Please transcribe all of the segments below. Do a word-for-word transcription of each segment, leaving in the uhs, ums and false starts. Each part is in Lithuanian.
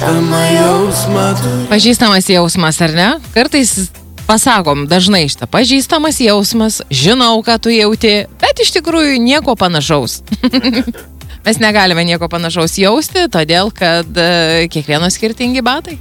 Pažįstamas jausmas, ar ne? Kartais pasakom dažnai šitą pažįstamas jausmas, žinau, ką tu jauti, bet iš tikrųjų nieko panašaus. Mes negalime nieko panašaus jausti, todėl, kad uh, kiekvieno skirtingi batai.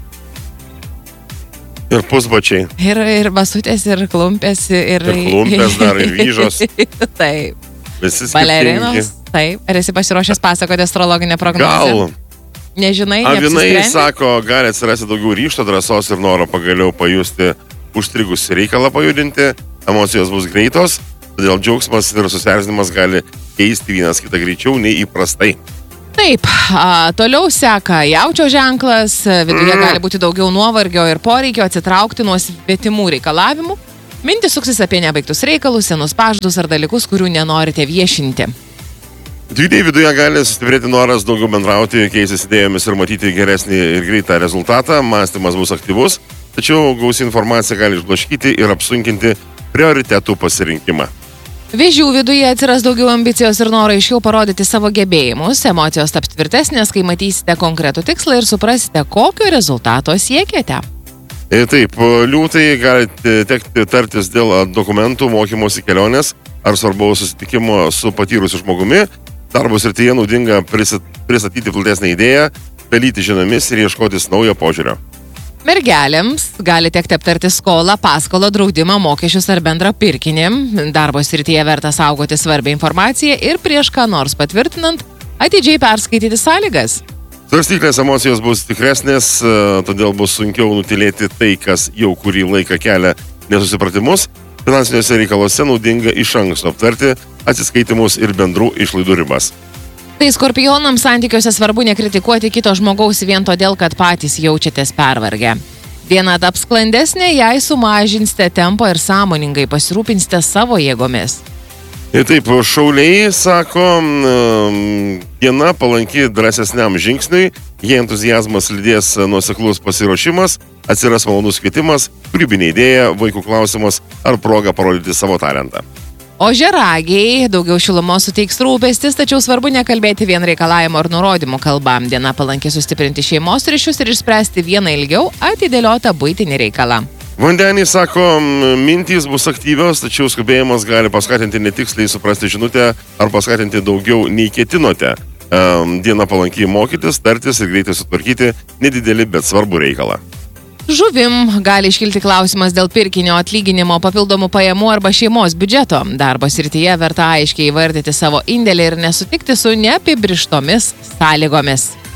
Ir pusbačiai. Ir, ir basutės, ir klumpės, ir... Ir klumpės dar, ir vyžos. Taip. Visi skirtingi. Balerinos, taip. Ar esi pasiruošęs pasakoti astrologinę prognozę? Gal. Nežinai, Avinai sako, gali atsirasti daugiau ryžto, drąsos ir noro pagaliau pajusti užstrigusi reikalą pajudinti, emocijos bus greitos, todėl džiaugsmas ir susierzinimas gali keisti vienas kitą greičiau nei įprastai. Taip, a, toliau seka jaučio ženklas, viduje mm. gali būti daugiau nuovargio ir poreikio atsitraukti nuo svetimų reikalavimų. Mintis suksis apie nebaigtus reikalus, senus pažadus ar dalykus, kurių nenorite viešinti. Dvyniai viduje gali sustiprėti noras daugiau bendrauti, keistis idėjomis ir matyti geresnį ir greitą rezultatą, mąstymas bus aktyvus, tačiau gausi informacija gali išblaškyti ir apsunkinti prioritetų pasirinkimą. Vėžių viduje atsiras daugiau ambicijos ir noro aiškiau parodyti savo gebėjimus, emocijos taps tvirtesnės, kai matysite konkretų tikslą ir suprasite, kokio rezultato siekiate. E, taip, liūtai gali tekti tartis dėl dokumentų, mokymosi kelionės ar svarbaus susitikimo su patyrusiu žmogumi. Darbo srityje naudinga pristatyti platesnę idėją, dalyti žiniomis ir ieškotis naujo požiūrio. Mergelėms gali tekti aptarti skolą, paskolą, draudimą, mokesčius ar bendrą pirkinį. Darbo srityje verta saugoti svarbią informaciją ir prieš ką nors patvirtinant atidžiai perskaityti sąlygas. Svarstyklės emocijos bus tikresnės, todėl bus sunkiau nutilėti tai, kas jau kurį laiką kelia nesusipratimus. Finansiniuose reikaluose naudinga iš anksto aptarti atsiskaitimus ir bendrų išlaidų ribas. Tai skorpionams santykiuose svarbu nekritikuoti kito žmogaus vien todėl, kad patys jaučiatės pervargę. Diena taps sklandesnė, jei sumažinsite tempą ir sąmoningai pasirūpinsite savo jėgomis. Ir taip, šauliai sako, diena palanki drąsesniam žingsniui, jei entuziazmas lydės nuoseklus pasiruošimas, atsiras malonus kvietimas, kūrybinė idėja, vaikų klausimas ar proga parodyti savo talentą. O žeragiai daugiau šilumos suteiks rūpestis, tačiau svarbu nekalbėti vien reikalavimo ar nurodymų kalba. Diena palanki sustiprinti šeimos ryšius ir išspręsti vieną ilgiau atidėliotą buitinį reikalą. Vandeniai sako, mintys bus aktyvios, tačiau skubėjimas gali paskatinti netiksliai suprasti žinutę ar paskatinti daugiau nei ketinote. Diena palankiai mokytis, tartis ir greitai sutvarkyti nedidelį, bet svarbų reikalą. Žuvim gali iškilti klausimas dėl pirkinio atlyginimo, papildomų pajamų arba šeimos biudžeto. Darbo srityje verta aiškiai įvardyti savo indėlį ir nesutikti su neapibrištomis sąlygomis.